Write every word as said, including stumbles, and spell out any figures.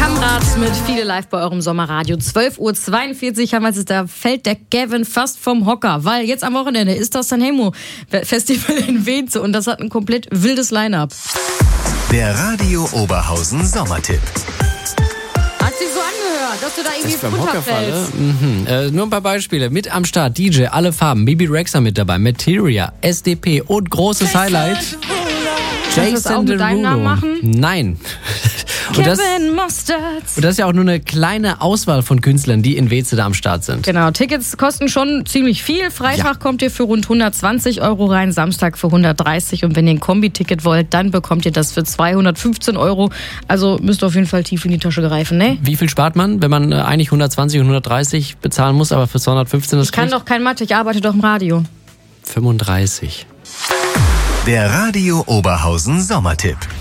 Amrat mit Viele live bei eurem Sommerradio. zwölf Uhr zweiundvierzig haben wir jetzt, da fällt der Gavin fast vom Hocker, weil jetzt am Wochenende ist das Sanremo Festival in Weze und das hat ein komplett wildes Line-Up. Der Radio Oberhausen Sommertipp. Hat sich so angehört, dass du da irgendwie ins Futter fällst. Mhm. Äh, nur ein paar Beispiele. Mit am Start D J, alle Farben, Bibi Rexha mit dabei, Materia, S D P und großes Highlight, Jason das auch mit deinem Namen machen? Nein. Und das, Kevin Mustard. und das ist ja auch nur eine kleine Auswahl von Künstlern, die in Weze da am Start sind. Genau, Tickets kosten schon ziemlich viel. Freitag Ja. kommt ihr für rund hundertzwanzig Euro rein, Samstag für hundertdreißig. Und wenn ihr ein Kombi-Ticket wollt, dann bekommt ihr das für zweihundertfünfzehn Euro. Also müsst ihr auf jeden Fall tief in die Tasche greifen, ne? Wie viel spart man, wenn man äh, eigentlich hundertzwanzig und hundertdreißig bezahlen muss, aber für zweihundertfünfzehn das Ich kann kriegt? doch kein Mathe, ich arbeite doch im Radio. fünfunddreißig. Der Radio Oberhausen Sommertipp.